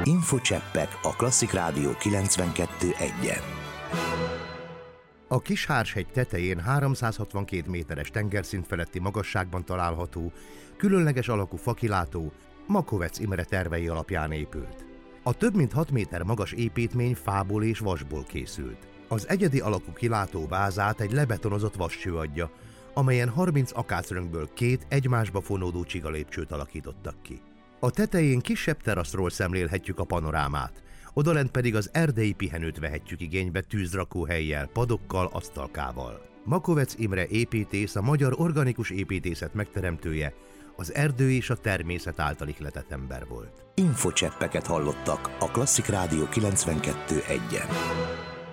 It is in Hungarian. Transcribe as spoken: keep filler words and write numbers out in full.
Infocseppek a Klasszik Rádió kilencvenkettő egyen. A Kishársegy tetején háromszázhatvankét méteres tengerszint feletti magasságban található, különleges alakú fakilátó Makovec Imre tervei alapján épült. A több mint hat méter magas építmény fából és vasból készült. Az egyedi alakú kilátó vázát egy lebetonozott vascső adja, amelyen harminc akácröngből két egymásba fonódó csigalépcsőt alakítottak ki. A tetején kisebb teraszról szemlélhetjük a panorámát, odalent pedig az erdei pihenőt vehetjük igénybe tűzrakóhellyel, padokkal, asztalkával. Makovec Imre építész a magyar organikus építészet megteremtője, az erdő és a természet által ihletett ember volt. Infocseppeket hallottak a Klasszik Rádió kilencvenkettő egyen.